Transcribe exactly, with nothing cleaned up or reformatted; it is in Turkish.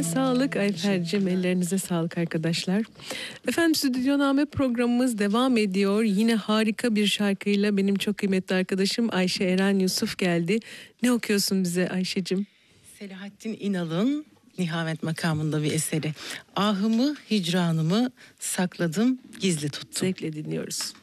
Eline sağlık Ayfer'cim, ellerinize sağlık arkadaşlar. Efendim, Stüdyoname programımız devam ediyor. Yine harika bir şarkıyla benim çok kıymetli arkadaşım Ayşe Eren Yusuf geldi. Ne okuyorsun bize Ayşe'cim? Selahattin İnal'ın Nihavet makamında bir eseri. Ahımı, hicranımı sakladım, gizli tuttum. Zevkle dinliyoruz.